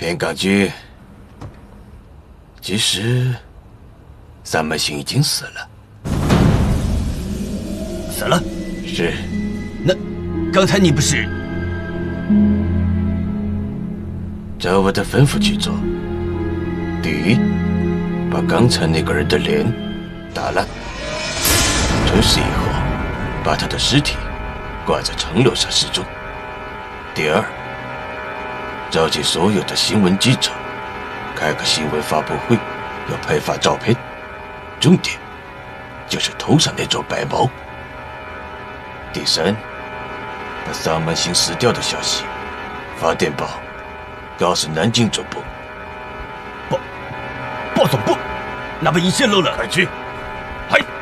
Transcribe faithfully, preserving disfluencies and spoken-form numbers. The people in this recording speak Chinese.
边港君，其实三门星已经死了。 死了？ 是。 那刚才你不是？ 照我的吩咐去做。第一，把刚才那个人的脸打烂。出事以后，把他的尸体挂在城楼上示众。第二，召集所有的新闻记者，开个新闻发布会，要拍发照片，重点就是头上那撮白毛。第三，把桑门星死掉的消息发电报告诉南京总部。 报报总部，那边已泄露了。 快去！